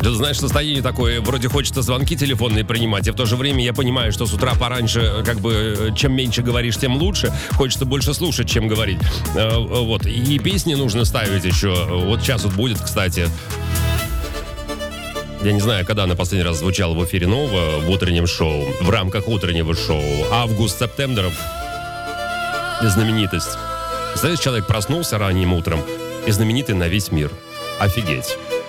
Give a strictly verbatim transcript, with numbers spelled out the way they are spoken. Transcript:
Ты знаешь, состояние такое, вроде хочется звонки телефонные принимать, и в то же время я понимаю, что с утра пораньше, как бы, чем меньше говоришь, тем лучше. Хочется больше слушать, чем говорить. Вот. И песни нужно ставить еще. Вот сейчас вот будет, кстати. Я не знаю, когда она последний раз звучала в эфире Нова, в утреннем шоу, в рамках утреннего шоу. Август-септембр. Знаменитость. Знаешь, человек проснулся ранним утром и знаменитый на весь мир. Офигеть.